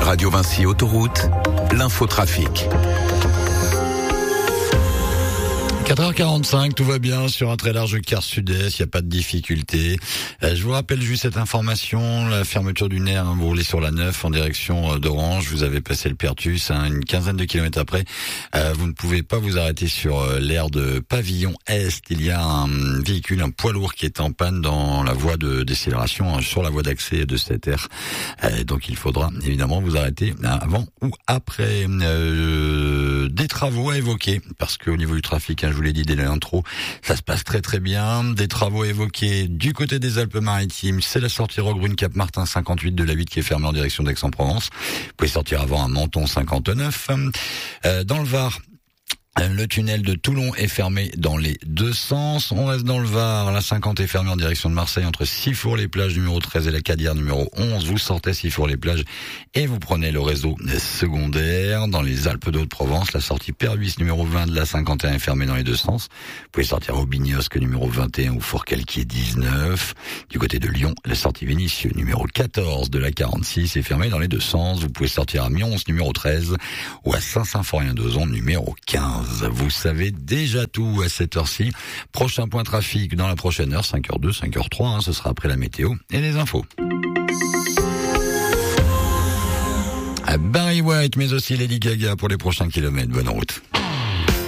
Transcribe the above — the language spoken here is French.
Radio Vinci Autoroute, l'infotrafic. 4h45, tout va bien sur un très large quart sud-est, il n'y a pas de difficulté. Je vous rappelle juste cette information, la fermeture du nerf, vous roulez sur la 9 en direction d'Orange, vous avez passé le Pertus, une quinzaine de kilomètres après, vous ne pouvez pas vous arrêter sur l'aire de Pavillon Est. Il y a un véhicule, un poids lourd qui est en panne dans la voie de décélération, sur la voie d'accès de cette aire. Donc il faudra évidemment vous arrêter avant ou après. Des travaux à évoquer, parce qu'au niveau du trafic, je vous l'ai dit dès l'intro, ça se passe très très bien. Des travaux à évoquer du côté des Alpes-Maritimes, c'est la sortie Roquebrune Cap-Martin 58 de la 8 qui est fermée en direction d'Aix-en-Provence. Vous pouvez sortir avant à Menton 59. Dans le Var, le tunnel de Toulon est fermé dans les deux sens. On reste dans le Var. La 50 est fermée en direction de Marseille entre Sifour-les-Plages numéro 13 et la Cadière numéro 11. Vous sortez Sifour-les-Plages et vous prenez le réseau secondaire. Dans les Alpes de Haute-Provence, la sortie Perluis numéro 20 de la 51 est fermée dans les deux sens. Vous pouvez sortir au Bignosque numéro 21 ou Fourcalquier 19. Du côté de Lyon, la sortie Vénissieux numéro 14 de la 46 est fermée dans les deux sens. Vous pouvez sortir à Mions numéro 13 ou à Saint-Symphorien-d'Ozon numéro 15. Vous savez déjà tout à cette heure-ci. Prochain point trafic dans la prochaine heure, 5h02, 5h03, ce sera après la météo et les infos. Barry White, mais aussi Lady Gaga pour les prochains kilomètres. Bonne route.